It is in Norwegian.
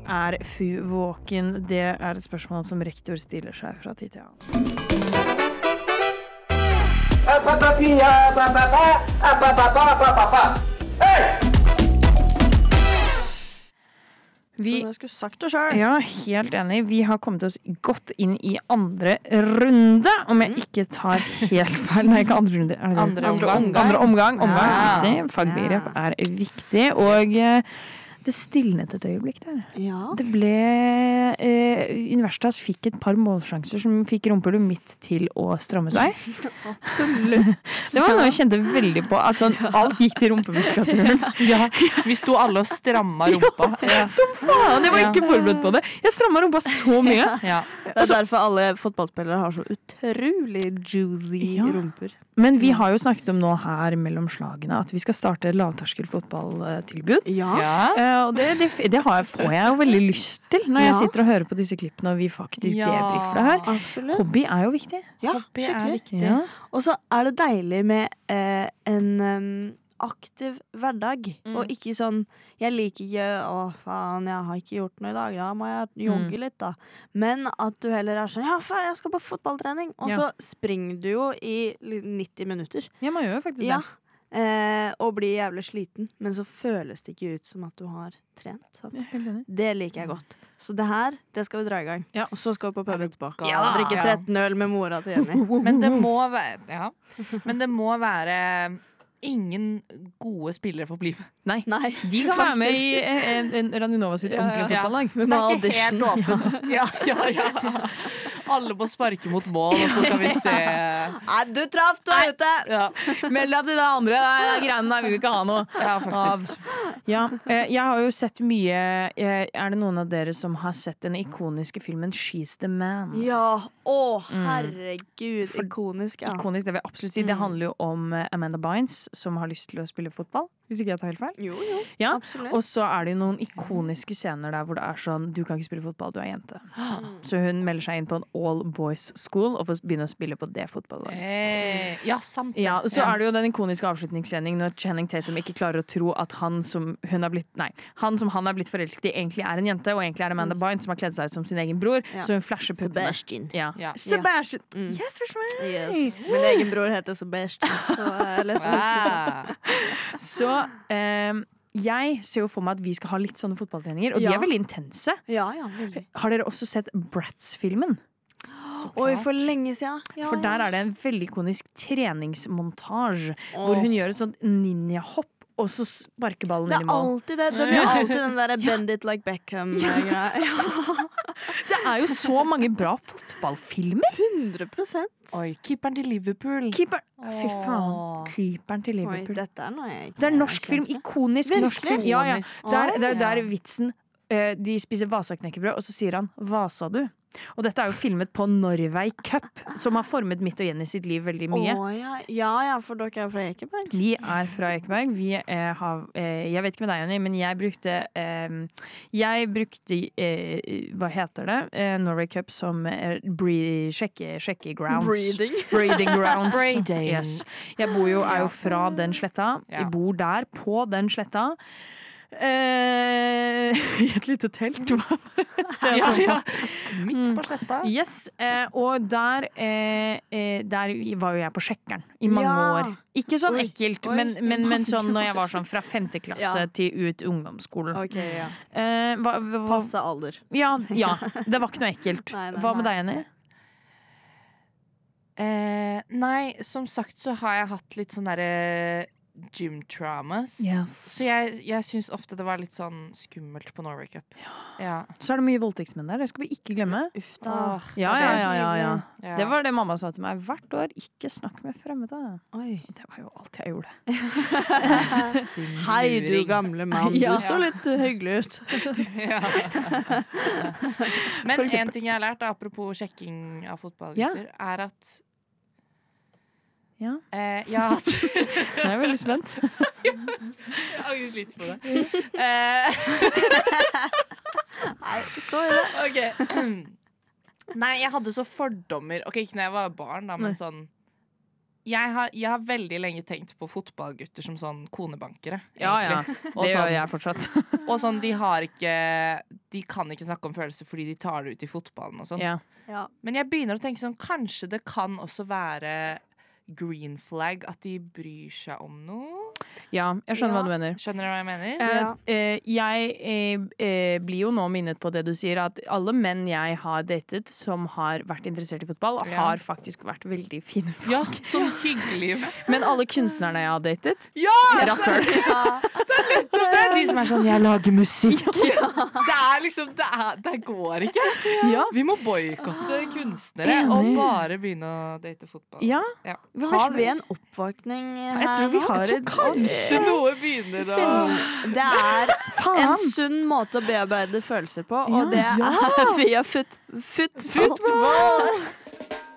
Fu våken? Det et spørsmål som rektor stiller seg fra tid til annen. Som jeg skulle sagt det selv. Ja, helt enig. Vi har kommet oss godt inn i andre runde, om jeg ikke tar helt feil. Nei, ikke andre runde. Andre omgang. Viktig. Fagbegrep viktig, og det stilnet et øyeblikk der. Ja. Det ble Universitas fikk et par målsjanser som fikk rumpehullet mitt til å stramme seg. Absolutt. Det var noe jeg kjente veldig på, at sånn, alt gikk til rumpemuskulaturen. Ja, vi sto alle og stramma rumpa. Ja. Som faen, jeg var ikke forberedt på det. Jeg stramma rumpa så mye. Ja. Det derfor alle fotballspillere har så utrolig juicy rumper. Men vi har jo snakket om nå her mellom slagene at vi skal starte lavterskel fotballtilbud. Og får jeg jo veldig lyst til når jeg sitter og hører på disse klippene og vi faktisk debriefer det her. Absolutt. Hobby jo viktig. Ja, Hobby skikkelig. viktig. Ja. Og så det deilig med en aktiv hverdag, og ikke sånn, jeg liker ikke, faen, jeg har ikke gjort noe i dag, da må jeg jogge litt da. Men at du heller sånn, ja faen, jeg skal på fotballtrening, og så springer du jo i 90 minutter. Ja, man gjør jo faktisk det. Og blir jævlig sliten, men så føles det ikke ut som at du har trent. Sant? Det liker jeg godt. Så det her, det skal vi dra i gang. Ja. Og så skal vi på pub etterpå. Drikke 13 øl med mora til Jenny. Men det må være ingen gode spillere for å bli med. Nei. De kan være med i en Radionova sitt ordentlige fotballag. Så det ikke helt åpent. Ja. Alle må sparke mot mål, og så skal vi se. Nei, du traff, du ute! Ja. Meld deg til det andre. Greiene der vil vi ikke ha noe. Ja, faktisk. Ja, jeg har jo sett mye. Det noen av dere som har sett den ikoniske filmen She's the Man? Ja, herregud, ikonisk. Ja. Ikonisk, det vil jeg absolutt si. Det handler jo om Amanda Bynes som har lyst til å spille fotball. Hvis ikke jeg tar helt feil. Jo, ja. Absolutt. Og så det jo noen ikoniske scener der hvor det sånn, du kan ikke spille fotball, du jente. Så hun melder seg inn på en all boys school og får begynne å spille på det fotballaget. Ja, sant. Ja, og så det jo den ikoniske avslutningsscenen når Channing Tatum ikke klarer å tro at han som han blitt forelsket i egentlig en jente, og egentlig Amanda Bynes som har kledd seg ut som sin egen bror, så hun flasher puppene. Sebastian. Ja. Sebastian. Yes, yes. Min egen bror heter Sebastian, så lett å huske. Så jeg ser jo for meg at vi skal ha litt sånne fotballtreninger, og de veldig intense. Ja, veldig. Har dere også sett Bratz-filmen? Oi, for lenge siden. Ja, for der det en veldig ikonisk treningsmontasje hvor hun gjør et sånt ninjahopp, og så sparker ballen inn i mål. Alltid det. De gjør alltid den der bend it like Beckham-greia. Det jo så mange bra fotballfilmer. 100%. Oi, keeperen til Liverpool. Fy faen, keeperen til Liverpool. Oi, dette noe jeg ikke det norsk film, ikonisk norsk film. Ja. Der vitsen, de spiser Vasa-knekkebrød, og så sier han, hva sa du? Og dette jo filmet på Norway Cup, som har formet mitt og Jenny sitt liv veldig mye. Ja, for dere fra Ekeberg. Vi fra Ekeberg. Vi har, jeg vet ikke med deg, Jenny, men jeg brukte hva heter det? Norway Cup som sjekke grounds. Breeding grounds. Yes. Jeg bor jo fra den sletta. Jeg bor der på den sletta. I et lite telt. Midt på sletta. Yes, og der var jo jeg på Sjekkeren i mange år. Ikke sånn ekkelt, men sånn når jeg var sånn fra 5. klasse til ut ungdomsskolen. Okay, ja. Passe alder. Ja, det var ikke noe ekkelt. Hva med deg, Jenny? Nei, som sagt så har jeg hatt litt sånn derre gym traumas. Så jeg synes ofte det var litt sånn skummelt på Norway Cup. Ja. Så det mye voldtektsmenn der, det skal vi ikke glemme. Ja. Det var det mamma sa til meg hvert år. Ikke snakk med fremmede. Det var jo alt jeg gjorde. Hei, du gamle mann. Du så litt hyggelig ut. Men en ting jeg har lært, apropos sjekking av fotballgutter, at jeg har hatt Jeg veldig spent. Jeg angret litt på det. Nei, stå i det. Okay. Nei, jeg hadde så fordommer. Ok, ikke når jeg var barn da, men sånn jeg har veldig lenge tenkt på fotballgutter som sånn konebankere. Ja, det gjør jeg fortsatt. Og sånn, de har ikke de kan ikke snakke om følelser fordi de tar det ut i fotballen og sånn. Ja. Men jeg begynner å tenke sånn, kanskje det kan også være green flag at de bryr seg om noe. Ja, jeg skjønner hva du mener. Skjønner du hva jeg mener? Jeg blir jo nå minnet på det du sier, at alle menn jeg har datet som har vært interessert i fotball, har faktisk vært veldig fine folk. Ja, sånn hyggelig. Men alle kunstnerne jeg har datet, rasshøl. Det er de som er sånn, jeg lager musikk. Det er liksom, det går ikke. Vi må boykotte kunstnere og bare begynne å date fotball. Har vi en oppvåkning her? Jeg tror vi har kanskje noe begynner å... Det er en sunn måte å bearbeide følelser på, og det er via football.